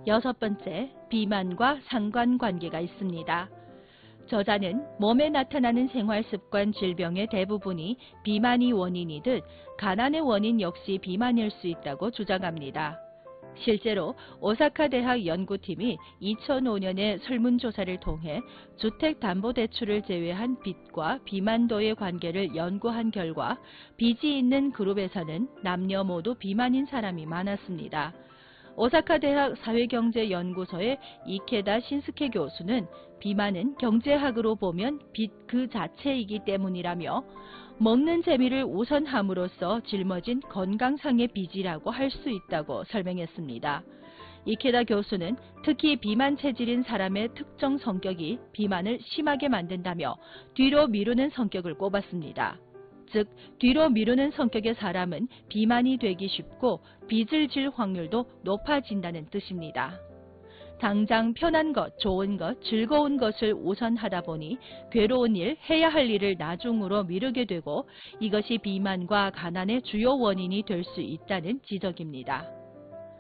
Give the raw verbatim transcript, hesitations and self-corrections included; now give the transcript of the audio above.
여섯 번째, 비만과 상관관계가 있습니다. 저자는 몸에 나타나는 생활습관 질병의 대부분이 비만이 원인이듯 가난의 원인 역시 비만일 수 있다고 주장합니다. 실제로 오사카 대학 연구팀이 이천오 년에 설문조사를 통해 주택담보대출을 제외한 빚과 비만도의 관계를 연구한 결과 빚이 있는 그룹에서는 남녀 모두 비만인 사람이 많았습니다. 오사카 대학 사회경제연구소의 이케다 신스케 교수는 비만은 경제학으로 보면 빚 그 자체이기 때문이라며 먹는 재미를 우선함으로써 짊어진 건강상의 빚이라고 할 수 있다고 설명했습니다. 이케다 교수는 특히 비만 체질인 사람의 특정 성격이 비만을 심하게 만든다며 뒤로 미루는 성격을 꼽았습니다. 즉, 뒤로 미루는 성격의 사람은 비만이 되기 쉽고 빚을 질 확률도 높아진다는 뜻입니다. 당장 편한 것, 좋은 것, 즐거운 것을 우선하다 보니 괴로운 일, 해야 할 일을 나중으로 미루게 되고 이것이 비만과 가난의 주요 원인이 될 수 있다는 지적입니다.